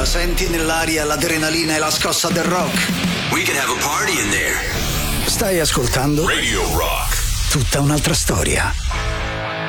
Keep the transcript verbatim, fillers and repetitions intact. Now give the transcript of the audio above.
Senti nell'aria l'adrenalina e la scossa del rock? We can have a party in there. Stai ascoltando Radio Rock. Tutta un'altra storia.